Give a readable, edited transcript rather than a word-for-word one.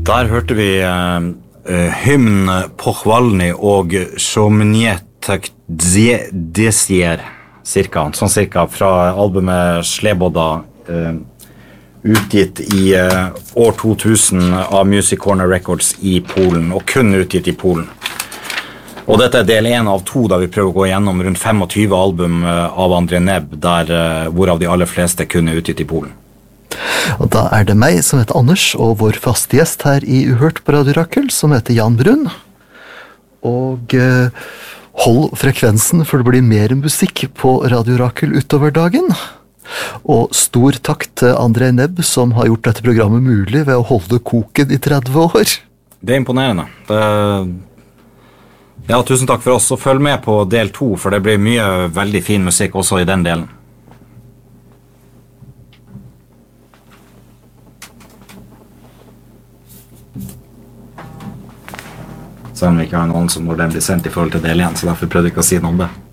Der hørte vi hymn Pochvalny og Shomnietak Desier, sånn cirka fra albumet Sleboda, utgitt i år 2000 av Music Corner Records i Polen, og kun utgitt i Polen. Og dette er del 1 av 2 da vi prøver å gå gjennom rundt 25 album av André Nebb, hvorav de aller fleste kun er utgitt i Polen. Og da er det meg som heter Anders, og vår faste gjest her i Uhørt på Radio Rakel, som heter Jan Brun. Og hold frekvensen, for det blir mer musikk på Radio Rakel utover dagen. Og stor takk til André Nebb, som har gjort dette programmet mulig ved å holde koken i 30 år. Det er imponerende. Ja, tusen takk for oss, og følg med på del 2, for det blir mye veldig fin musikk også i den delen. Selv om vi ikke har noen som når den blir sendt i forhold til del 1, så derfor prøvde jeg ikke å si noe om det.